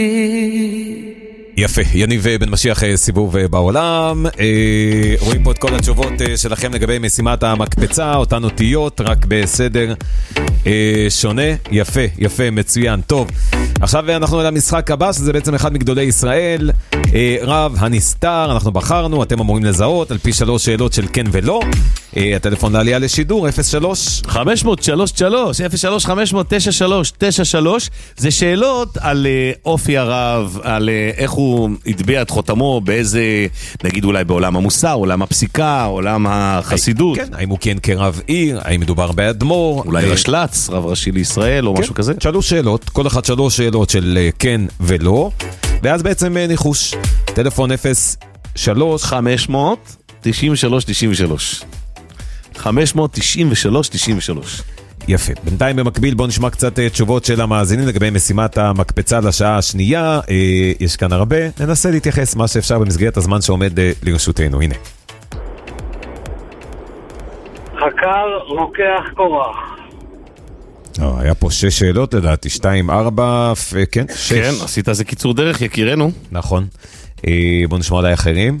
יפה, יניב בן משיח סיבוב בעולם. רואים פה את כל התשובות שלכם לגבי משימת המקפצה, אותן אותיות, רק בסדר שונה. יפה, יפה, מצוין. טוב, עכשיו אנחנו למשחק הבא, שזה בעצם אחד מגדולי ישראל, רב הנסתר. אנחנו בחרנו, אתם אמורים לזהות על פי 3 שאלות של כן ולא. הטלפון לעלייה לשידור 03-500-33 03-500-93-93. זה שאלות על אופי הרב, על איך הוא הטביע את חותמו, באיזה, נגיד אולי בעולם המוסר, עולם הפסיקה, עולם החסידות. כן, האם הוא כן כרב עיר, האם מדובר באדמו"ר, אולי רשל"צ, רב ראשי לישראל או משהו כזה. 3 שאלות, כל אחד 3 שאלות של כן ולא, ואז בעצם ניחוש. טלפון 03-500-93-93 593-93. יפה. בינתיים במקביל בוא נשמע קצת תשובות של המאזינים לגבי משימת המקפצה לשעה השנייה. יש כאן הרבה, ננסה להתייחס מה שאפשר במסגרת הזמן שעומד לרשותנו. הנה. חקר רוקח קורח. היה פה 6 שאלות לדעתי, 2, 4, כן, 6. כן, עשית זה קיצור דרך, יקירנו. נכון. בוא נשמע עליי אחרים.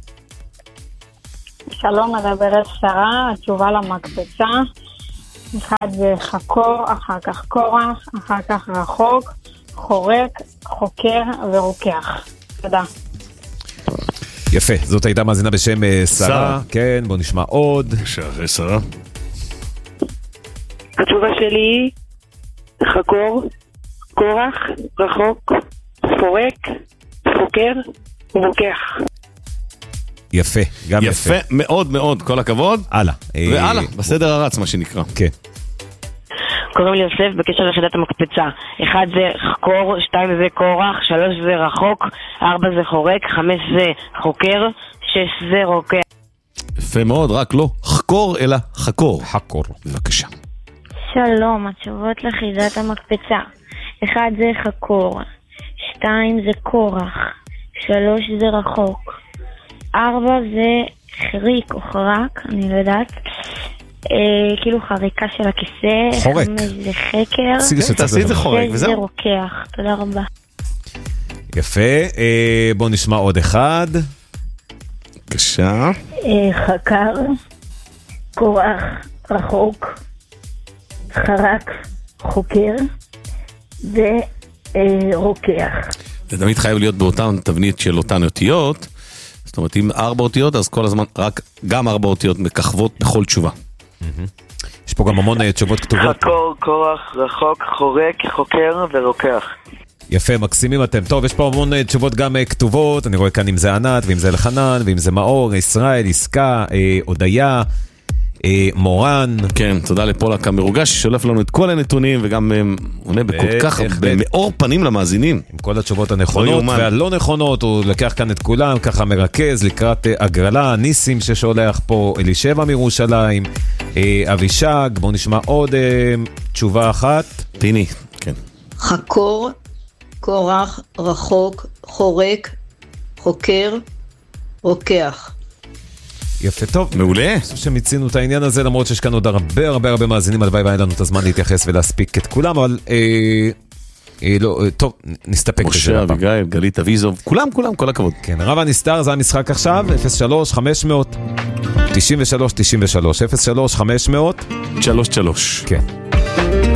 שלום, מדברת שרה, התשובה למקפצה. אחד זה חקור, אחר כך קורח, אחר כך רחוק, חורק, חוקר ורוקח. תודה. יפה, זאת הייתה מאזינה בשם שרה. כן, בוא נשמע עוד. אחרי שרה. התשובה שלי, חקור, קורח, רחוק, חורק, חוקר ורוקח. יפה, גם יפה. יפה מאוד מאוד, כל הכבוד. הלאה. והלאה, בסדר הרץ מה שנקרא. כן. קוראים לי יוסף בקשר ליחידת המקפצה. 1 זה חקור, 2 זה קורח, 3 זה רחוק, 4 זה חורק, 5 זה חוקר, 6 זה רוקח. יפה מאוד, רק לא חקור אלא חקור. חקור. בבקשה. שלום, התשובות ליחידת המקפצה. 1 זה חקור, 2 זה קורח, 3 זה רחוק, 4 זה חריק או חרק, אני לא יודעת, כאילו חריקה של הכיסא. חורק. 5 זה חקר, תעשי את זה חורק 6 זה רוקח. תודה רבה. יפה, בוא נשמע עוד אחד. בבקשה. חקר, קורח, רחוק, חרק, חוקר ורוקח. זה תמיד חייב להיות באותן תבנית של אותן אותיות. זאת אומרת, אם 4 אותיות, אז כל הזמן רק גם 4 אותיות מככבות בכל תשובה. יש פה גם המון תשובות כתובות. חקור, קורח, רחוק, חורק, חוקר ורוקח. יפה, מקסימים אתם. טוב, יש פה המון תשובות גם כתובות. אני רואה כאן אם זה ענת, ואם זה אלחנן, ואם זה מאור, ישראל, עסקה, הודיה, מורן. כן, תודה לפולק המרוגש ששולף לנו את כל הנתונים וגם עונה בכל כך במאור פנים למאזינים. עם כל התשובות הנכונות והלא נכונות, הוא לקח כאן את כולם, ככה מרכז לקראת הגרלה. ניסים ששולח פה, אלישבע מירושלים, אבישג. בואו נשמע עוד תשובה אחת. פיני, כן. חקור, קורח, רחוק, חורק, חוקר, רוקח. יפה, טוב. מעולה. אני חושב שמיצינו את העניין הזה, למרות שיש כאן עוד הרבה מאזינים, הלוואי ואין לנו את הזמן להתייחס ולהספיק את כולם, אבל לא, טוב, נסתפק. משה, אביגיל, גלית אביזוב, כולם, כל הכבוד. כן, רב הנסתר, זה המשחק עכשיו, 03-500-93-93, 03-500-33. כן.